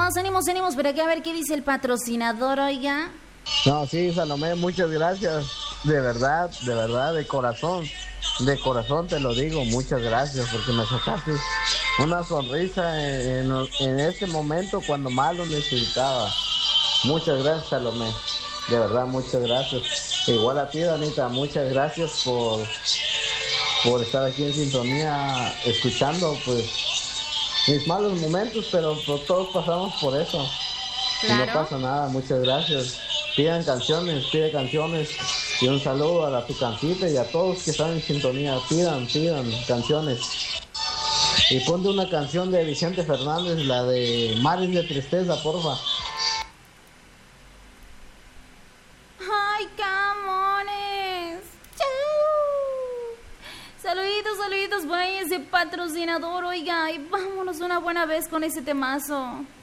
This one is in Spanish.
ánimos, pero aquí a ver qué dice el patrocinador, oiga. No, sí, Salomé, muchas gracias. De verdad, de corazón te lo digo, muchas gracias porque me sacaste una sonrisa en ese momento cuando más lo necesitaba. Muchas gracias, Salomé. De verdad, muchas gracias. Igual a ti, Danita, muchas gracias por estar aquí en sintonía, escuchando pues mis malos momentos, pero todos pasamos por eso. Claro. Y no pasa nada, muchas gracias. Pide canciones y un saludo a la Tucancita y a todos que están en sintonía. Pidan canciones. Y ponte una canción de Vicente Fernández, la de Mares de Tristeza, porfa. ¡Ay, camones! ¡Chau! Saluditos, vaya ese patrocinador, oiga, y vámonos una buena vez con ese temazo.